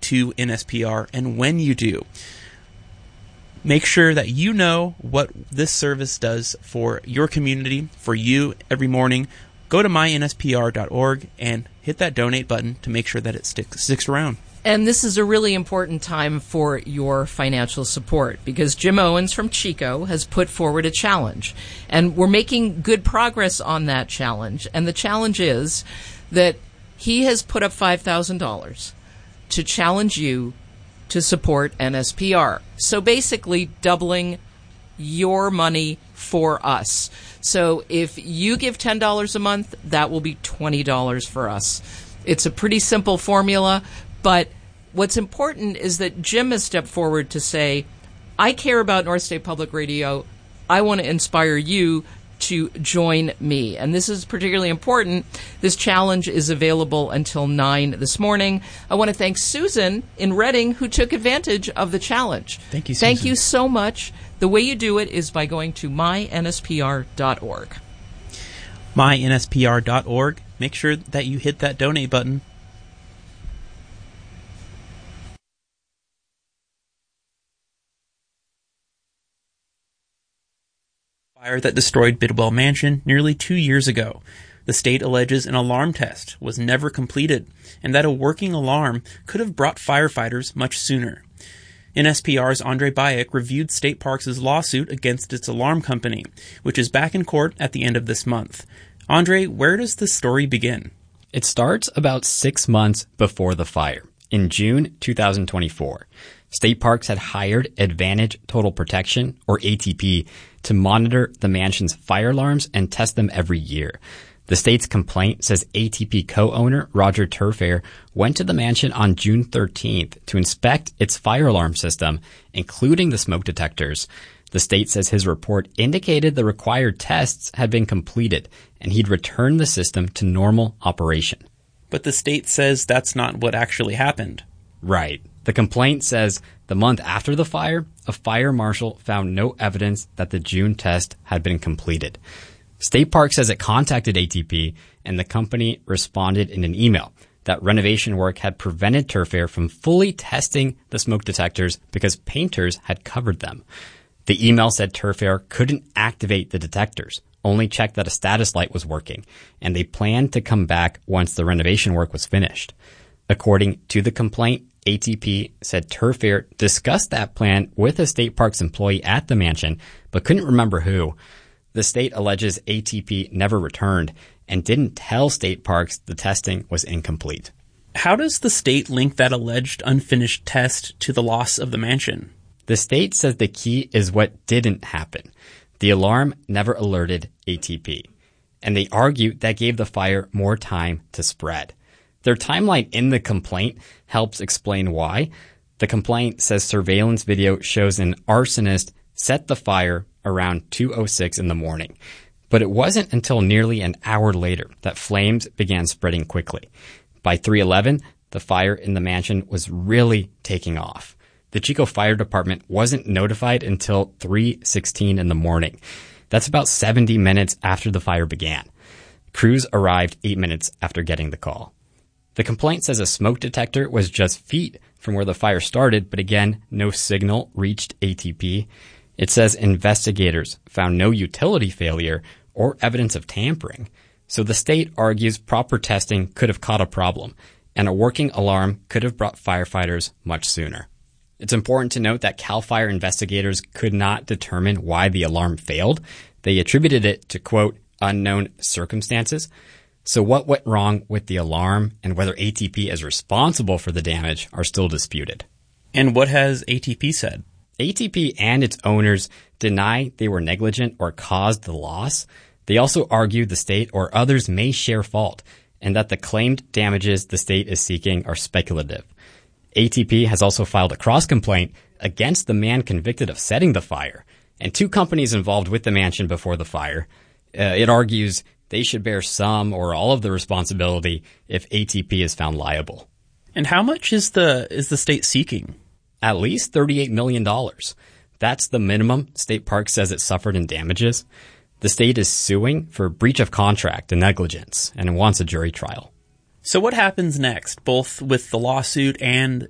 to NSPR, and when you do, make sure that you know what this service does for your community, for you every morning. Go to mynspr.org and hit that donate button to make sure that it sticks around. And this is a really important time for your financial support because Jim Owens from Chico has put forward a challenge. And we're making good progress on that challenge. And the challenge is that he has put up $5,000 to challenge you to support NSPR. So basically doubling your money for us. So if you give $10 a month, that will be $20 for us. It's a pretty simple formula. But what's important is that Jim has stepped forward to say, I care about North State Public Radio. I want to inspire you to join me. And this is particularly important. This challenge is available until 9 this morning. I want to thank Susan in Reading who took advantage of the challenge. Thank you, Susan. Thank you so much. The way you do it is by going to mynspr.org. mynspr.org. Make sure that you hit that donate button. Fire that destroyed Bidwell Mansion nearly 2 years ago. The state alleges an alarm test was never completed and that a working alarm could have brought firefighters much sooner. NSPR's Andre Bayek reviewed State Parks' lawsuit against its alarm company, which is back in court at the end of this month. Andre, where does the story begin? It starts about 6 months before the fire, in June 2024. State Parks had hired Advantage Total Protection, or ATP, to monitor the mansion's fire alarms and test them every year. The state's complaint says ATP co-owner Roger Turfair went to the mansion on June 13th to inspect its fire alarm system, including the smoke detectors. The state says his report indicated the required tests had been completed and he'd returned the system to normal operation. But the state says that's not what actually happened. Right. The complaint says the month after the fire, a fire marshal found no evidence that the June test had been completed. State Park says it contacted ATP, and the company responded in an email that renovation work had prevented Turfair from fully testing the smoke detectors because painters had covered them. The email said Turfair couldn't activate the detectors, only check that a status light was working, and they planned to come back once the renovation work was finished. According to the complaint, ATP said Turfair discussed that plan with a State Parks employee at the mansion, but couldn't remember who. The state alleges ATP never returned and didn't tell State Parks the testing was incomplete. How does the state link that alleged unfinished test to the loss of the mansion? The state says the key is what didn't happen. The alarm never alerted ATP, and they argue that gave the fire more time to spread. Their timeline in the complaint helps explain why. The complaint says surveillance video shows an arsonist set the fire around 2:06 in the morning. But it wasn't until nearly an hour later that flames began spreading quickly. By 3:11, the fire in the mansion was really taking off. The Chico Fire Department wasn't notified until 3:16 in the morning. That's about 70 minutes after the fire began. Crews arrived 8 minutes after getting the call. The complaint says a smoke detector was just feet from where the fire started, but again, no signal reached ATP. It says investigators found no utility failure or evidence of tampering. So the state argues proper testing could have caught a problem, and a working alarm could have brought firefighters much sooner. It's important to note that CAL FIRE investigators could not determine why the alarm failed. They attributed it to, quote, unknown circumstances. So what went wrong with the alarm and whether ATP is responsible for the damage are still disputed. And what has ATP said? ATP and its owners deny they were negligent or caused the loss. They also argue the state or others may share fault and that the claimed damages the state is seeking are speculative. ATP has also filed a cross-complaint against the man convicted of setting the fire and two companies involved with the mansion before the fire. It argues they should bear some or all of the responsibility if ATP is found liable. And how much is the state seeking? At least $38 million. That's the minimum State Parks says it suffered in damages. The state is suing for breach of contract and negligence, and it wants a jury trial. So what happens next, both with the lawsuit and